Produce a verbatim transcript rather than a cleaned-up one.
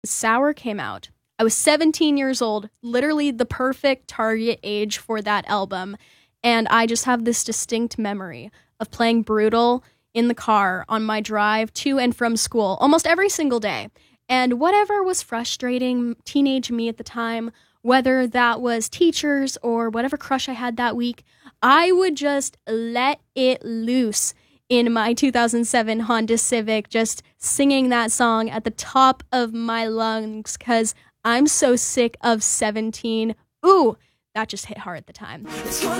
Sour came out. I was seventeen years old, literally the perfect target age for that album. And I just have this distinct memory of playing Brutal in the car on my drive to and from school almost every single day. And whatever was frustrating teenage me at the time, whether that was teachers or whatever crush I had that week, I would just let it loose in my two thousand seven Honda Civic, just singing that song at the top of my lungs because I'm so sick of seventeen. Ooh, that just hit hard at the time.